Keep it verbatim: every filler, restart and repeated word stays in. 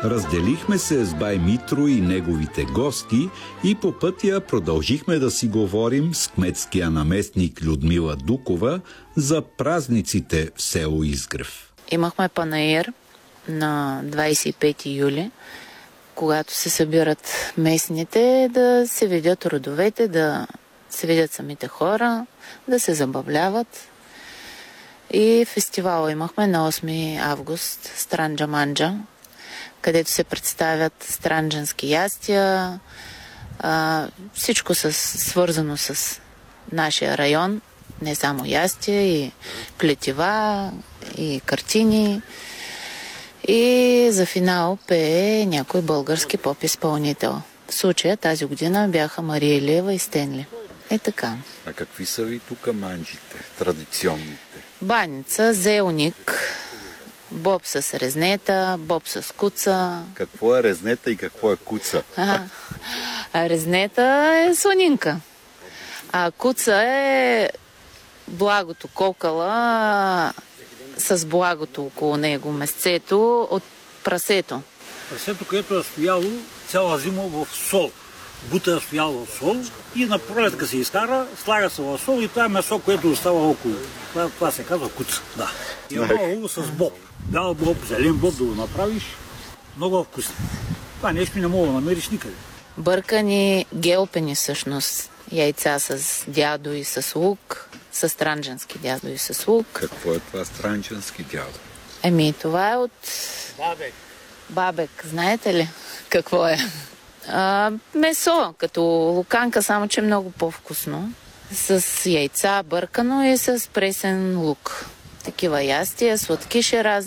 Разделихме се с бай Митро и неговите гости и по пътя продължихме да си говорим с кметския наместник Людмила Дукова за празниците в село Изгрев. Имахме панаир на двадесет и пети юли, когато се събират местните, да се видят родовете, да се видят самите хора, да се забавляват. И фестивала имахме на осми август, Странджа Манджа, където се представят странджански ястия, а, всичко с, свързано с нашия район, не само ястия, и плетива, и картини. И за финал пее някой български поп-изпълнител. В случая тази година бяха Мария Илиева и Стенли. Е така. А какви са ви тук манджите, традиционните? Баница, зелник, боб с резнета, боб с куца. Какво е резнета и какво е куца? А, а резнета е сланинка. А куца е благото, кокала с благото около него, месцето от прасето. Прасето, което е стояло цяла зима в сол. Бута е стояла в сол и на пролетка се изкара, слага се в сол и това е месо, което остава около. Това, това се казва куца. Да. И е много с боб. Бял боб, зелен боб да го направиш, много вкусно. Това нещо не мога да намериш никъде. Бъркани гелпени всъщност. Яйца с дядо и с лук, с странджански дядо и с лук. Какво е това странджански дядо? Еми, това е от... Бабек. Бабек. Знаете ли какво е? А, месо, като луканка, само че много по-вкусно. С яйца бъркано и с пресен лук. Такива ястия, сладкиши разни.